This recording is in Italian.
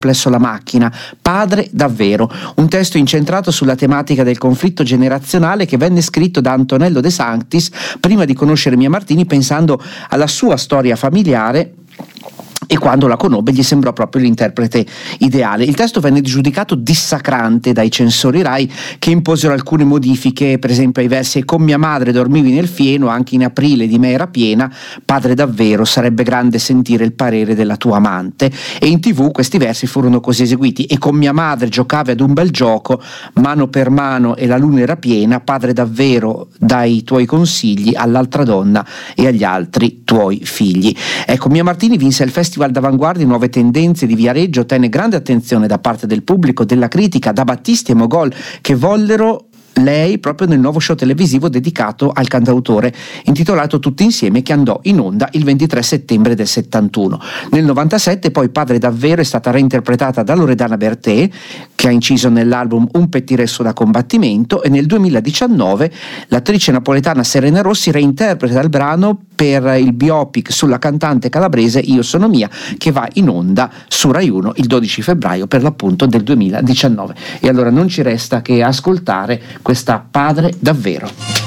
Presso la macchina, Padre davvero, un testo incentrato sulla tematica del conflitto generazionale che venne scritto da Antonello De Sanctis prima di conoscere Mia Martini, pensando alla sua storia familiare, e quando la conobbe gli sembrò proprio l'interprete ideale. Il testo venne giudicato dissacrante dai censori Rai, che imposero alcune modifiche, per esempio ai versi "E con mia madre dormivi nel fieno, anche in aprile di me era piena, padre davvero, sarebbe grande sentire il parere della tua amante", e in TV questi versi furono così eseguiti: "E con mia madre giocavi ad un bel gioco, mano per mano e la luna era piena, padre davvero, dai i tuoi consigli all'altra donna e agli altri tuoi figli". Ecco, Mia Martini vinse il Festival d'Avanguardia Nuove Tendenze di Viareggio, ottenne grande attenzione da parte del pubblico, della critica, da Battisti e Mogol, che vollero lei proprio nel nuovo show televisivo dedicato al cantautore, intitolato Tutti insieme, che andò in onda il 23 settembre del 71. Nel 97 poi Padre davvero è stata reinterpretata da Loredana Bertè, che ha inciso nell'album Un pettiresso da combattimento, e nel 2019 l'attrice napoletana Serena Rossi reinterpreta il brano per il biopic sulla cantante calabrese Io sono mia, che va in onda su Rai 1 il 12 febbraio per l'appunto del 2019. E allora non ci resta che ascoltare questa Padre davvero.